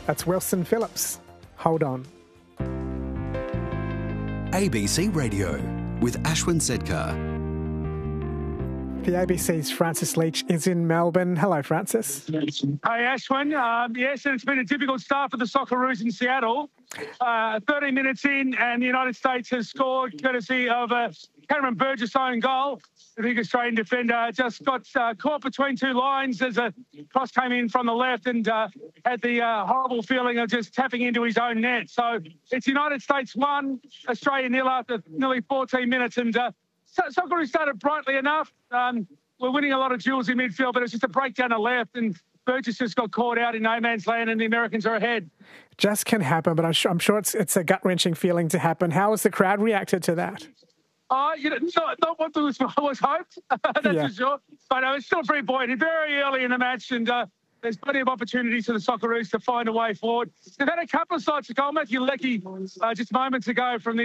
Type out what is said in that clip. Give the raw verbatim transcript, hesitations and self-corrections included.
That's Wilson Phillips. Hold on. A B C Radio with Ashwin Sedkar. The A B C's Francis Leach is in Melbourne. Hello, Francis. Hey, Ashwin. Um, yes, it's been a difficult start for the Socceroos in Seattle. Uh, thirteen minutes in, and the United States has scored courtesy of a Cameron Burgess own goal. The big Australian defender just got uh, caught between two lines as a cross came in from the left and uh, had the uh, horrible feeling of just tapping into his own net. So it's United States one, Australia nil after nearly fourteen minutes. And uh, Socceroos started brightly enough. Um, we're winning a lot of duels in midfield, but it's just a breakdown to left, and Burgess just got caught out in no man's land, and the Americans are ahead. Just can happen, but I'm sure, I'm sure it's it's a gut-wrenching feeling to happen. How has the crowd reacted to that? Oh, you know, not, not what was, was hoped, that's yeah. for sure. But uh, it's still very buoyant, very early in the match, and uh, there's plenty of opportunities for the Socceroos to find a way forward. They've had a couple of sides to goal. Matthew Leckie uh, just moments ago from the